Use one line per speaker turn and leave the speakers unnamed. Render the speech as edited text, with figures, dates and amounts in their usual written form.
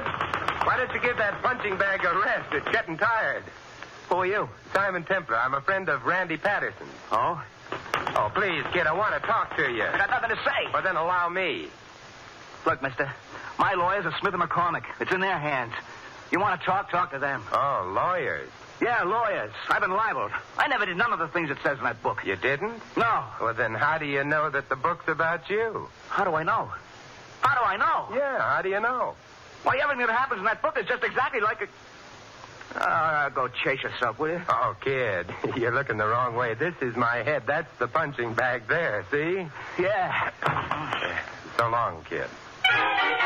kid. Why don't you give that punching bag a rest? It's getting tired.
Who are you?
Simon Templar. I'm a friend of Randy Patterson.
Oh?
Oh, please, kid, I want to talk to you.
I got nothing to say.
Well, then allow me.
Look, mister, my lawyers are Smith & McCormick. It's in their hands. You want to talk to them.
Oh, lawyers.
Yeah, lawyers. I've been libeled. I never did none of the things it says in that book.
You didn't?
No.
Well, then how do you know that the book's about you?
How do I know? How do I know?
Yeah, how do you know?
Why, everything that happens in that book is just exactly like a... go chase yourself, will you?
Oh, kid, you're looking the wrong way. This is my head. That's the punching bag there, see?
Yeah.
So long, kid.